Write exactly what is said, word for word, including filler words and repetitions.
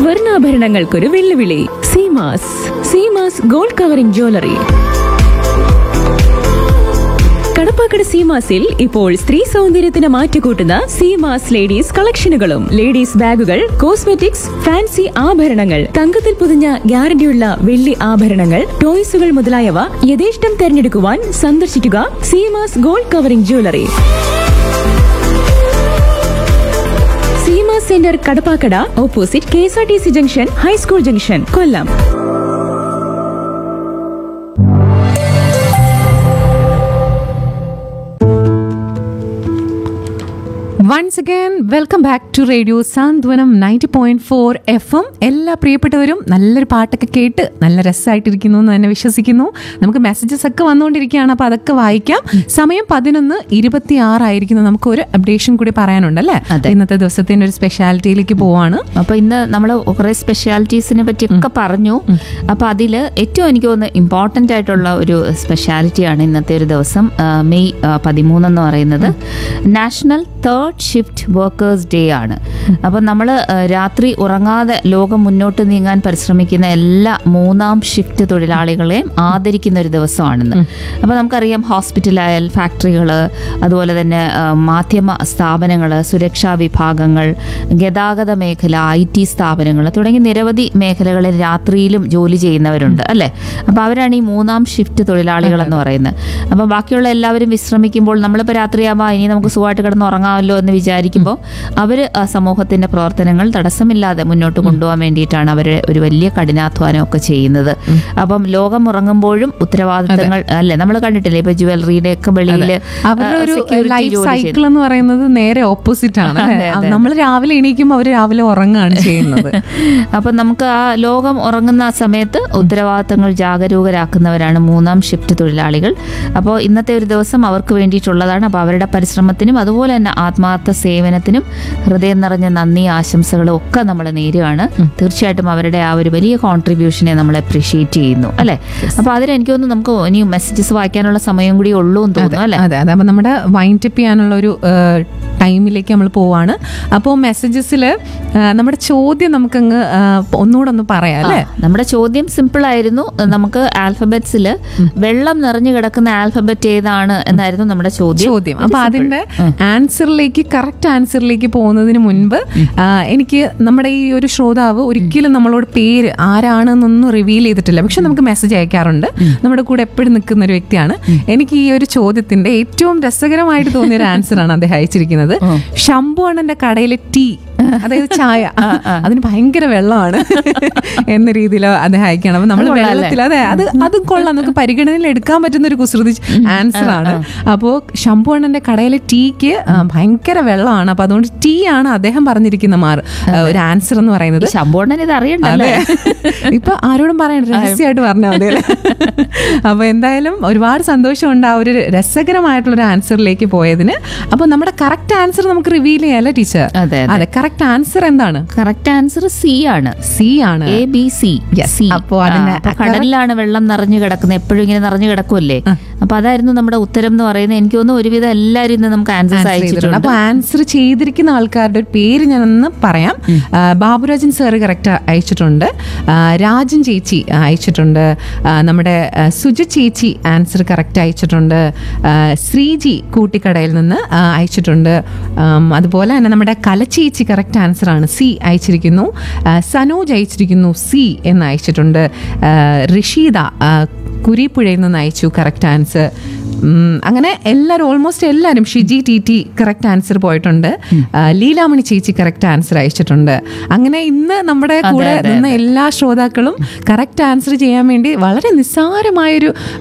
സ്വർണ്ണാഭരണങ്ങൾക്കൊരു വെല്ലുവിളി. Seemas Seemas gold covering jewellery. Kadappakada സീമാസിൽ ഇപ്പോൾ സ്ത്രീ സൗന്ദര്യത്തിന് മാറ്റുകൂട്ടുന്ന സീമാസ് ലേഡീസ് കളക്ഷനുകളും ലേഡീസ് ബാഗുകൾ, കോസ്മെറ്റിക്സ്, ഫാൻസി ആഭരണങ്ങൾ, തങ്കത്തിൽ പൊതിഞ്ഞ ഗ്യാരണ്ടിയുള്ള വെള്ളി ആഭരണങ്ങൾ, ടോയ്സുകൾ മുതലായവ യഥേഷ്ടം തെരഞ്ഞെടുക്കുവാൻ സന്ദർശിക്കുക Seemas gold covering jewellery. Seemas centre Kadappakada, opposite K S R T C junction, high school junction, Kollam. Once again welcome back to radio Santhwanam ninety point four F M. എല്ലാ പ്രിയപ്പെട്ടവരും നല്ലൊരു പാട്ടൊക്കെ കേട്ട് നല്ല രസമായിട്ടിരിക്കുന്നു എന്ന് തന്നെ വിശ്വസിക്കുന്നു. നമുക്ക് മെസ്സേജസ് ഒക്കെ വന്നുകൊണ്ടിരിക്കുകയാണ്, അപ്പോൾ അതൊക്കെ വായിക്കാം. സമയം പതിനൊന്ന് ഇരുപത്തി ആറായിരിക്കുന്നു. നമുക്ക് ഒരു അപ്ഡേഷൻ കൂടി പറയാനുണ്ടല്ലേ? ഇന്നത്തെ ദിവസത്തിന്റെ ഒരു സ്പെഷ്യാലിറ്റിയിലേക്ക് പോവാണ്. അപ്പോൾ ഇന്ന് നമ്മൾ കുറേ സ്പെഷ്യാലിറ്റീസിനെ പറ്റിയൊക്കെ പറഞ്ഞു. അപ്പോൾ അതിൽ ഏറ്റവും എനിക്ക് തോന്നുന്നു ഇമ്പോർട്ടൻ്റ് ആയിട്ടുള്ള ഒരു സ്പെഷ്യാലിറ്റിയാണ് ഇന്നത്തെ ഒരു ദിവസം, മെയ് പതിമൂന്നെന്ന് പറയുന്നത് national third shift workers day ആണ്. അപ്പം നമ്മൾ രാത്രി ഉറങ്ങാതെ ലോകം മുന്നോട്ട് നീങ്ങാൻ പരിശ്രമിക്കുന്ന എല്ലാ മൂന്നാം ഷിഫ്റ്റ് തൊഴിലാളികളെയും ആദരിക്കുന്ന ഒരു ദിവസമാണെന്ന്. അപ്പോൾ നമുക്കറിയാം, ഹോസ്പിറ്റലായാൽ, ഫാക്ടറികൾ, അതുപോലെ തന്നെ മാധ്യമ സ്ഥാപനങ്ങൾ, സുരക്ഷാ വിഭാഗങ്ങൾ, ഗതാഗത മേഖല, ഐ ടി സ്ഥാപനങ്ങൾ തുടങ്ങി നിരവധി മേഖലകളിൽ രാത്രിയിലും ജോലി ചെയ്യുന്നവരുണ്ട് അല്ലേ? അപ്പോൾ അവരാണ് ഈ മൂന്നാം ഷിഫ്റ്റ് തൊഴിലാളികളെന്ന് പറയുന്നത്. അപ്പോൾ ബാക്കിയുള്ള എല്ലാവരും വിശ്രമിക്കുമ്പോൾ നമ്മളിപ്പോൾ രാത്രിയാകുമ്പോൾ ഇനി നമുക്ക് സുഖമായിട്ട് കിടന്ന് ഉറങ്ങാമല്ലോ എന്ന് വിചാരിക്കുമ്പോൾ അവർ സമൂഹത്തിന്റെ പ്രവർത്തനങ്ങൾ തടസ്സമില്ലാതെ മുന്നോട്ട് കൊണ്ടുപോകാൻ വേണ്ടിയിട്ടാണ് അവർ ഒരു വലിയ കഠിനാധ്വാനമൊക്കെ ചെയ്യുന്നത്. അപ്പം ലോകം ഉറങ്ങുമ്പോഴും ഉത്തരവാദിത്തങ്ങൾ അല്ലേ, നമ്മൾ കണ്ടിട്ടില്ലേ ഇപ്പൊ ജ്വല്ലറിയുടെ ഒക്കെ വെളിയില് സൈക്കിൾ എന്ന് പറയുന്നത് നേരെ ഓപ്പോസിറ്റ് ആണ്. നമ്മൾ രാവിലെ എണീക്കുമ്പോൾ അവർ രാവിലെ ഉറങ്ങുകയാണ് ചെയ്യുന്നത്. അപ്പൊ നമുക്ക് ആ ലോകം ഉറങ്ങുന്ന ആ സമയത്ത് ഉത്തരവാദിത്തങ്ങൾ ജാഗരൂകരാക്കുന്നവരാണ് മൂന്നാം ഷിഫ്റ്റ് തൊഴിലാളികൾ. അപ്പോൾ ഇന്നത്തെ ഒരു ദിവസം അവർക്ക് വേണ്ടിയിട്ടുള്ളതാണ്. അപ്പോൾ അവരുടെ പരിശ്രമത്തിനും അതുപോലെ തന്നെ ആത്മാർത്ഥ സേവനത്തിനും ഹൃദയം നിറഞ്ഞ നന്ദി ആശംസകളും ഒക്കെ നമ്മൾ നേരുകയാണ്. തീർച്ചയായിട്ടും അവരുടെ ആ ഒരു വലിയ കോൺട്രിബ്യൂഷനെ നമ്മൾ അപ്രീഷിയേറ്റ് ചെയ്യുന്നു അല്ലെ? അപ്പൊ അതിന് എനിക്ക് തോന്നുന്നു നമുക്ക് ഇനി മെസ്സേജസ് വായിക്കാനുള്ള സമയം കൂടി ഉള്ളൂ എന്ന് തോന്നുന്നു അല്ലെ? അതെ അതെ. അപ്പൊ നമ്മുടെ വൈൻഡ് അപ്പ് ചെയ്യാനുള്ള ഒരു ടൈമിലേക്ക് നമ്മൾ പോവാണ്. അപ്പോൾ മെസ്സേജസിൽ നമ്മുടെ ചോദ്യം നമുക്കങ്ങ് ഒന്നുകൂടെ ഒന്ന് പറയാം അല്ലേ? നമ്മുടെ ചോദ്യം സിമ്പിൾ ആയിരുന്നു. നമുക്ക് ആൽഫബറ്റ്സിൽ വെള്ളം നിറഞ്ഞു കിടക്കുന്ന ആൽഫബറ്റ് ഏതാണ് എന്നായിരുന്നു നമ്മുടെ ചോദ്യം. ചോദ്യം അപ്പൊ അതിന്റെ ആൻസറിലേക്ക്, കറക്റ്റ് ആൻസറിലേക്ക് പോകുന്നതിന് മുൻപ് എനിക്ക് നമ്മുടെ ഈ ഒരു ശ്രോതാവ് ഒരിക്കലും നമ്മളോട് പേര് ആരാണെന്നൊന്നും റിവീൽ ചെയ്തിട്ടില്ല, പക്ഷെ നമുക്ക് മെസ്സേജ് അയക്കാറുണ്ട്. നമ്മുടെ കൂടെ എപ്പോഴും നിൽക്കുന്ന ഒരു വ്യക്തിയാണ്. എനിക്ക് ഈ ഒരു ചോദ്യത്തിന്റെ ഏറ്റവും രസകരമായിട്ട് തോന്നിയ ഒരു ആൻസറാണ് അദ്ദേഹം അയച്ചിരിക്കുന്നത്. ശംഭു അണ്ണന്റെ കടയിലെ ടീ, അതായത് ചായ, അതിന് ഭയങ്കര വെള്ളമാണ് എന്ന രീതിയിൽ അദ്ദേഹം അയക്കണം. അപ്പൊ നമ്മൾ വെള്ളത്തിൽ അതെ അത് അത് കൊള്ളാം, നമുക്ക് പരിഗണനയിൽ എടുക്കാൻ പറ്റുന്ന ഒരു കുസൃതി ആൻസർ ആണ്. അപ്പോൾ ശംഭു അണ്ണന്റെ കടയിലെ ടീക്ക് ഭയങ്കര വെള്ളമാണ്. അപ്പൊ അതുകൊണ്ട് ടീ ആണ് അദ്ദേഹം പറഞ്ഞിരിക്കുന്ന മാർ ഒരു ആൻസർ എന്ന് പറയുന്നത്. ശംഭു അണ്ണൻ ഇത് അറിയണ്ടല്ലേ? ഇപ്പൊ ആരോടും പറയണ്ട, രഹസ്യമായിട്ട് പറഞ്ഞാൽ മതി. അപ്പൊ എന്തായാലും ഒരുപാട് സന്തോഷമുണ്ട് ആ ഒരു രസകരമായിട്ടുള്ള ആൻസറിലേക്ക് പോയതിന്. അപ്പൊ നമ്മുടെ കറക്റ്റ് ആൻസർ നമുക്ക് റിവീൽ ചെയ്യാല്ലേ ടീച്ചർ? അതെ അതെ. കറക്റ്റ് ആൻസർ എന്താണ്? കറക്റ്റ് ആൻസർ സി ആണ്. സി ആണ്. A B C. അപ്പോ അതിന്റെ കടലിലാണ് വെള്ളം നിറഞ്ഞു കിടക്കുന്നത്, എപ്പോഴും ഇങ്ങനെ നിറഞ്ഞു കിടക്കുമല്ലേ? അപ്പൊ അതായിരുന്നു നമ്മുടെ ഉത്തരം എന്ന് പറയുന്നത്. എനിക്ക് തോന്നുന്നു ഒരുവിധം എല്ലാവരും ഇന്ന് നമുക്ക് ആൻസർ അയച്ചിട്ടുണ്ട്. അപ്പൊ ആൻസർ ചെയ്തിരിക്കുന്ന ആൾക്കാരുടെ ഒരു പേര് ഞാനൊന്ന് പറയാം. ബാബുരാജൻ സാറ് കറക്റ്റ് അയച്ചിട്ടുണ്ട്, രാജൻ ചേച്ചി അയച്ചിട്ടുണ്ട്, നമ്മുടെ സുജു ചേച്ചി ആൻസർ കറക്റ്റ് അയച്ചിട്ടുണ്ട്, ശ്രീജി കൂട്ടിക്കടയിൽ നിന്ന് അയച്ചിട്ടുണ്ട്, അതുപോലെ തന്നെ നമ്മുടെ കലച്ചേച്ചി കറക്റ്റ് ആൻസർ ആണ്, സി അയച്ചിരിക്കുന്നു, സനോജ് അയച്ചിരിക്കുന്നു, സി എന്ന് അയച്ചിട്ടുണ്ട്, ഋഷീദ കുരിപ്പുഴയിൽ നിന്ന് അയച്ചു കറക്റ്റ് ആൻസർ. അങ്ങനെ എല്ലാവരും ഓൾമോസ്റ്റ് എല്ലാവരും, Shiji T T correct answer പോയിട്ടുണ്ട്, ലീലാമണി ചേച്ചി കറക്റ്റ് ആൻസർ അയച്ചിട്ടുണ്ട്. അങ്ങനെ ഇന്ന് നമ്മുടെ കൂടെ നിന്ന എല്ലാ ശ്രോതാക്കളും കറക്റ്റ് ആൻസർ ചെയ്യാൻ വേണ്ടി വളരെ നിസ്സാരമായൊരു